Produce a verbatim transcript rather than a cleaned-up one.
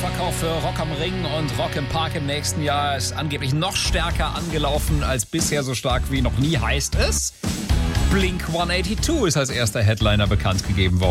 Vorverkauf für Rock am Ring und Rock im Park im nächsten Jahr ist angeblich noch stärker angelaufen als bisher, so stark wie noch nie, heißt es. Blink hundertzweiundachtzig ist als erster Headliner bekannt gegeben worden.